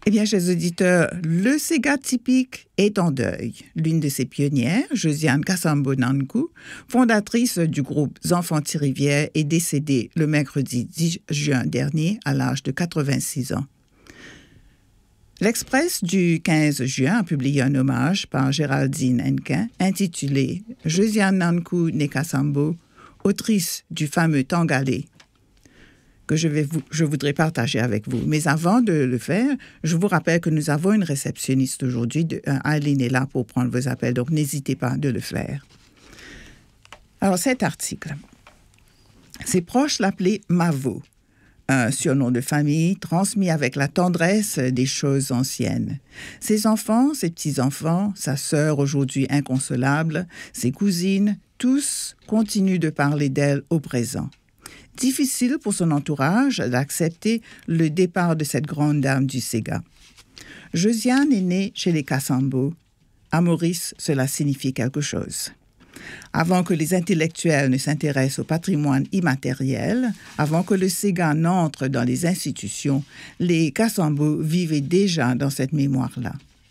Eh bien, chers auditeurs, le Sega typique est en deuil. L'une de ses pionnières, Josiane Kasambo Nankou, fondatrice du groupe Enfants-Rivière, est décédée le mercredi 10 juin dernier à l'âge de 86 ans. L'Express du 15 juin a publié un hommage par Géraldine Hennequin intitulé « Josiane Nankou Nekasambo, autrice du fameux Tangalé » que je voudrais partager avec vous. Mais avant de le faire, je vous rappelle que nous avons une réceptionniste aujourd'hui. Aline est là pour prendre vos appels, donc n'hésitez pas de le faire. Alors, cet article, ses proches l'appelaient Mavo, un surnom de famille transmis avec la tendresse des choses anciennes. Ses enfants, ses petits-enfants, sa sœur aujourd'hui inconsolable, ses cousines, tous continuent de parler d'elle au présent. Difficile pour son entourage d'accepter le départ de cette grande dame du Sega. Josiane est née chez les Kasambo. À Maurice, cela signifie quelque chose. Avant que les intellectuels ne s'intéressent au patrimoine immatériel, avant que le Sega n'entre dans les institutions, les Kasambo vivaient déjà dans cette mémoire-là.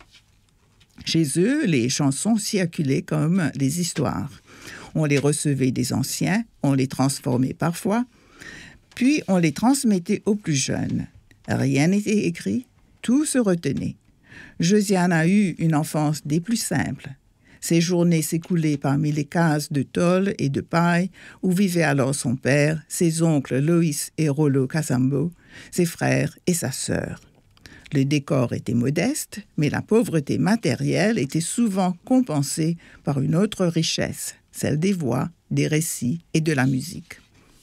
Chez eux, les chansons circulaient comme des histoires. On les recevait des anciens, on les transformait parfois, puis on les transmettait aux plus jeunes. Rien n'était écrit, tout se retenait. Josiane a eu une enfance des plus simples. Ses journées s'écoulaient parmi les cases de tôle et de paille où vivaient alors son père, ses oncles Loïs et Rollo Kasambo, ses frères et sa sœur. Le décor était modeste, mais la pauvreté matérielle était souvent compensée par une autre richesse, celle des voix, des récits et de la musique.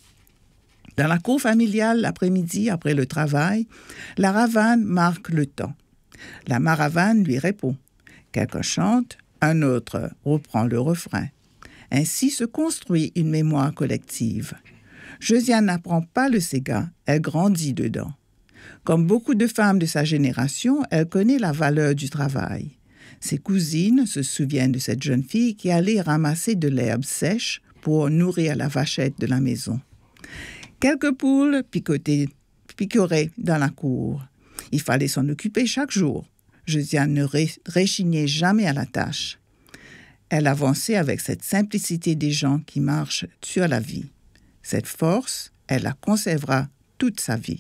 Dans la cour familiale, l'après-midi, après le travail, la ravane marque le temps. La maravane lui répond. Quelqu'un chante, un autre reprend le refrain. Ainsi se construit une mémoire collective. Josiane n'apprend pas le Sega, elle grandit dedans. Comme beaucoup de femmes de sa génération, elle connaît la valeur du travail. Ses cousines se souviennent de cette jeune fille qui allait ramasser de l'herbe sèche pour nourrir la vachette de la maison. Quelques poules picoraient dans la cour. Il fallait s'en occuper chaque jour. Josiane ne réchignait jamais à la tâche. Elle avançait avec cette simplicité des gens qui marchent sur la vie. Cette force, elle la conservera toute sa vie.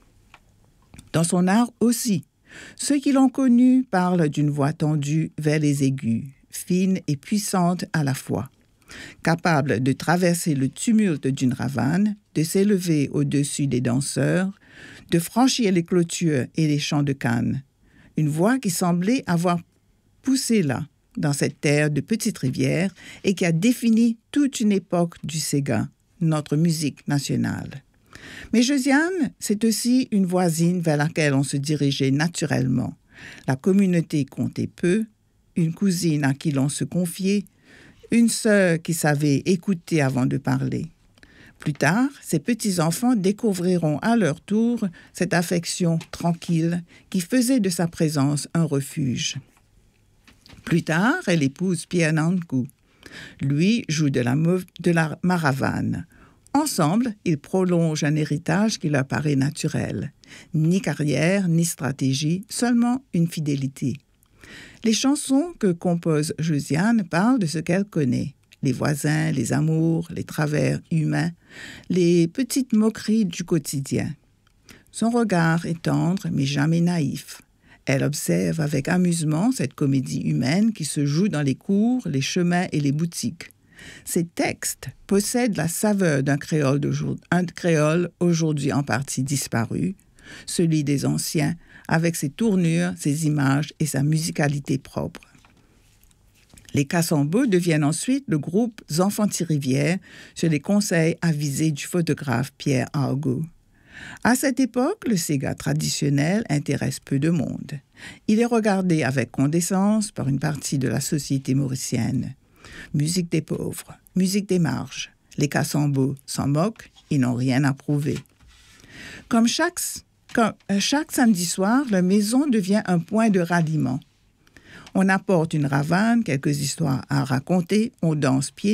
Dans son art aussi, ceux qui l'ont connue parlent d'une voix tendue vers les aigus, fine et puissante à la fois, capable de traverser le tumulte d'une ravane, de s'élever au-dessus des danseurs, de franchir les clôtures et les champs de canne. Une voix qui semblait avoir poussé là, dans cette terre de petites rivières, et qui a défini toute une époque du Sega, notre musique nationale. Mais Josiane, c'est aussi une voisine vers laquelle on se dirigeait naturellement. La communauté comptait peu, une cousine à qui l'on se confiait, une sœur qui savait écouter avant de parler. Plus tard, ses petits-enfants découvriront à leur tour cette affection tranquille qui faisait de sa présence un refuge. Plus tard, elle épouse Pierre Nankou. Lui joue de la maravane. Ensemble, ils prolongent un héritage qui leur paraît naturel. Ni carrière, ni stratégie, seulement une fidélité. Les chansons que compose Josiane parlent de ce qu'elle connaît. Les voisins, les amours, les travers humains, les petites moqueries du quotidien. Son regard est tendre, mais jamais naïf. Elle observe avec amusement cette comédie humaine qui se joue dans les cours, les chemins et les boutiques. Ces textes possèdent la saveur d'un créole aujourd'hui en partie disparu, celui des anciens, avec ses tournures, ses images et sa musicalité propre. Les Kasambo deviennent ensuite le groupe Enfants-Rivière sur les conseils avisés du photographe Pierre Argot. À cette époque, le Sega traditionnel intéresse peu de monde. Il est regardé avec condescendance par une partie de la société mauricienne. Musique des pauvres, musique des marges. Les Kasambo s'en moquent, ils n'ont rien à prouver. Comme chaque samedi soir, la maison devient un point de ralliement. On apporte une ravane, quelques histoires à raconter, on danse pieds